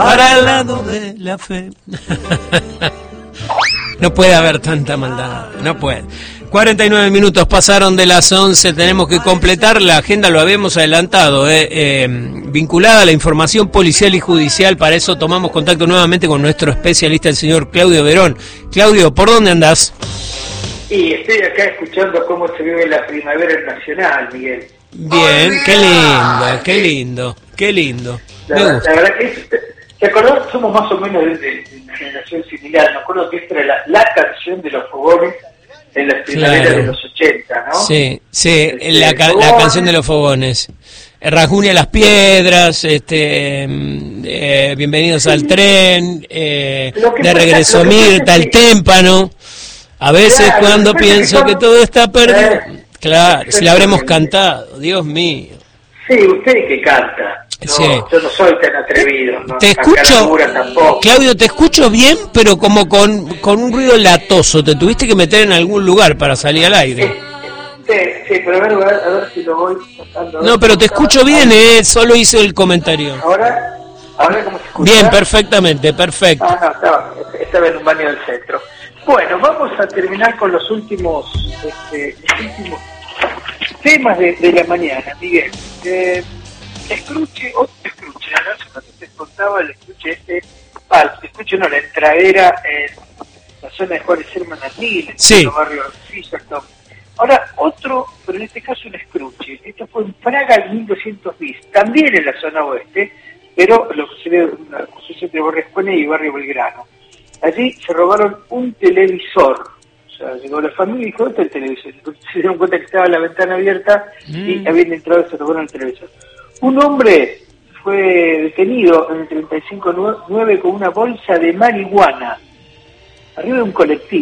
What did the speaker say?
para el lado de la fe. No puede haber tanta maldad, no puede. 49 minutos pasaron de las 11, tenemos que completar la agenda, lo habíamos adelantado, vinculada a la información policial y judicial. Para eso tomamos contacto nuevamente con nuestro especialista, el señor Claudio Verón. Claudio, ¿por dónde andás? Y estoy acá escuchando cómo se vive la primavera nacional, Miguel. Bien, qué lindo, qué lindo, qué lindo. Me gusta. La verdad que ¿te acordás? Somos más o menos de una generación similar. Me acuerdo que esta era la canción de los fogones en las primaveras de los 80, ¿no? Sí, sí, la canción de los fogones. Rajunia las piedras, bienvenidos al tren, de regreso Mirta, el témpano. A veces claro, cuando pienso que todo está perdido. Claro, si la habremos cantado, Dios mío. Sí, usted que canta. No, sí. Yo no soy tan atrevido. ¿No? Te escucho, Claudio, te escucho bien, pero como con un ruido latoso. Te tuviste que meter en algún lugar para salir al aire. Sí, pero a ver si lo voy tratando. No, pero te escucho bien, solo hice el comentario. ¿Ahora cómo se escucha? Bien, perfectamente, perfecto. Estaba en un baño del centro. Bueno, vamos a terminar con los últimos temas de la mañana, Miguel. Te contaba el escuche la entradera en la zona de Juárez Herman Arnil, en el barrio Fisherton. Ahora, otro, pero en este caso un escruche. Esto fue en Praga al 1200 bis, también en la zona oeste, pero lo que sería una asociación entre Barrio Escuela y Barrio Belgrano. Allí se robaron un televisor. O sea, llegó la familia y dijo, ¿dónde está el televisor? Se dieron cuenta que estaba la ventana abierta y habían entrado y se robaron el televisor. Un hombre fue detenido en el 35-9 con una bolsa de marihuana arriba de un colectivo.